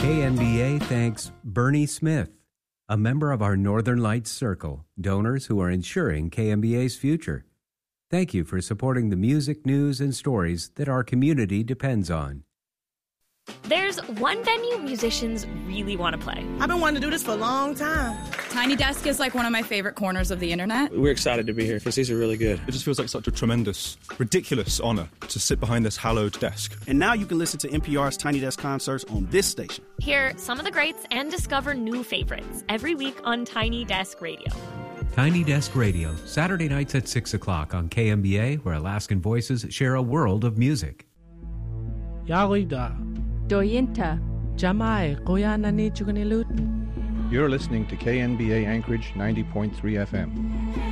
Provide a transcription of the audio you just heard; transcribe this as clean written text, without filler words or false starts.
KNBA thanks Bernie Smith, a member of our Northern Lights Circle, donors who are ensuring KNBA's future. Thank you for supporting the music, news, and stories that our community depends on. There's one venue musicians really want to play. I've been wanting to do this for a long time. Tiny Desk is like one of my favorite corners of the internet. We're excited to be here because these are really good. It just feels like such a tremendous, ridiculous honor to sit behind this hallowed desk. And now you can listen to NPR's Tiny Desk concerts on this station. Hear some of the greats and discover new favorites every week on Tiny Desk Radio. Tiny Desk Radio, Saturday nights at 6 o'clock on KNBA, where Alaskan voices share a world of music. Yarida. Doyinta. Jamai. Koyanani Chuganilutin. You're listening to KNBA Anchorage 90.3 FM.